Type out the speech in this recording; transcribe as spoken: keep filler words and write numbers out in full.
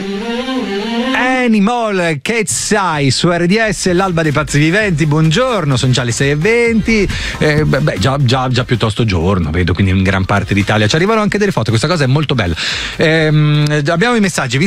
Animal, Cat's Eye su R D S, l'alba dei pazzi viventi. Buongiorno, sono già le sei e venti, eh, beh, già, già, già piuttosto giorno, vedo, quindi in gran parte d'Italia ci arrivano anche delle foto, questa cosa è molto bella. Eh, abbiamo i messaggi.